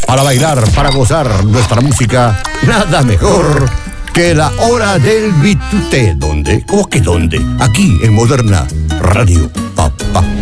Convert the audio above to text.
Para bailar, para gozar nuestra música, nada mejor que la hora del bitute. ¿Dónde? ¿Cómo que dónde? Aquí en Moderna Radio, papá.